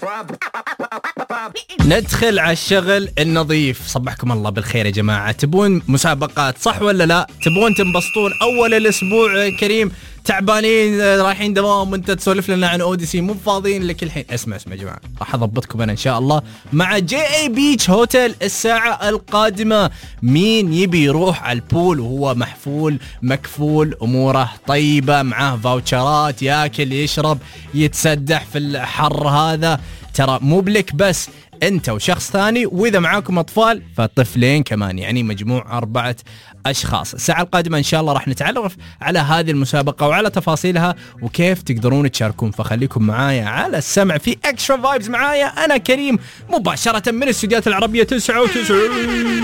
ندخل على الشغل النظيف. صبحكم الله بالخير يا جماعة. تبون مسابقات صح ولا لا؟ تبون تنبسطون أول الأسبوع كريم تعبانين رايحين دوام وانت تسولف لنا عن اوديسي مو فاضيين لك الحين. اسمع يا جماعة، راح اضبطكم انا ان شاء الله مع JA بيتش هوتيل الساعة القادمة. مين يبي يروح على البول وهو محفول مكفول اموره طيبة، معاه فاوتشرات ياكل يشرب يتسدح في الحر هذا. ترى مو بلك بس، انت وشخص ثاني، واذا معاكم اطفال فطفلين كمان، يعني مجموع 4 أشخاص. الساعة القادمة إن شاء الله راح نتعرف على هذه المسابقة وعلى تفاصيلها وكيف تقدرون تشاركون. فخليكم معايا على السمع في اكسترا فايبز. معايا أنا كريم مباشرة من الاستديوهات العربية 99.